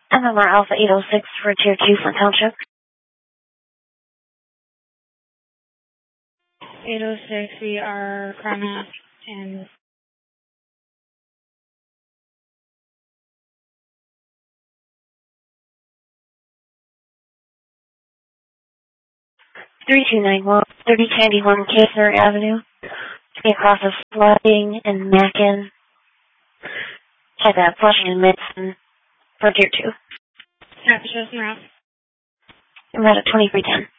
MMR Alpha 806 for Tier 2 Flint Township. 806, we are Karma and 3291, 3091 Kisner Avenue. Across of Flooding and Mackin. Check that, Flushing and Midson for Tier 2. Massachusetts Route. I'm at 2310.